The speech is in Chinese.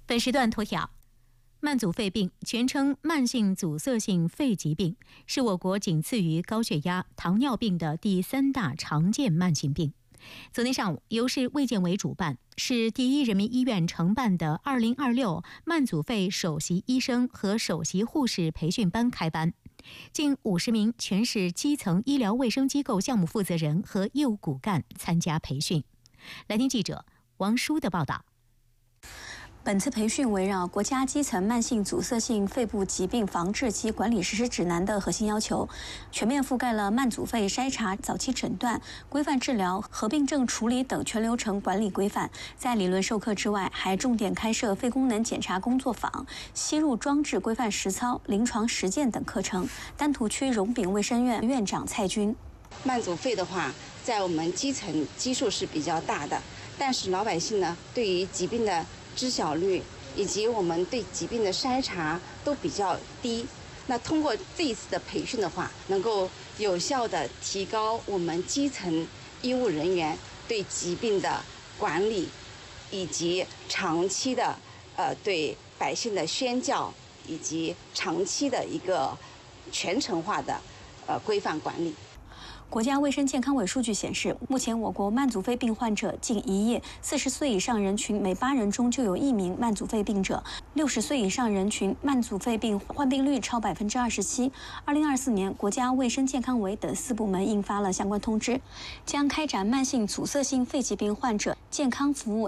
本时段头条：慢阻肺病，全称慢性阻塞性肺疾病，是我国仅次于高血压、糖尿病的第3大常见慢性病。昨天上午，由市卫健委主办、市第一人民医院承办的2026慢阻肺首席医生和首席护士培训班开班，近50名全市基层医疗卫生机构项目负责人和业务骨干参加培训。来听记者王舒的报道。 本次培训围绕国家基层慢性阻塞性肺部疾病防治及管理实施指南的核心要求，全面覆盖了慢阻肺筛查、早期诊断、规范治疗、合并症处理等全流程管理规范。在理论授课之外，还重点开设肺功能检查工作坊、吸入装置规范实操、临床实践等课程。丹徒区荣炳卫生院院长蔡军： 慢阻肺的话，在我们基层基数是比较大的，但是老百姓呢，对于疾病的知晓率以及我们对疾病的筛查都比较低。那通过这一次的培训的话，能够有效的提高我们基层医务人员对疾病的管理，以及长期的对百姓的宣教，以及长期的一个全程化的规范管理。 国家卫生健康委数据显示，目前我国慢阻肺病患者近1亿，40岁以上人群每8人中就有1名慢阻肺病者，60岁以上人群慢阻肺病患病率超27%。2024年，国家卫生健康委等4部门印发了相关通知，将开展慢性阻塞性肺疾病患者健康服务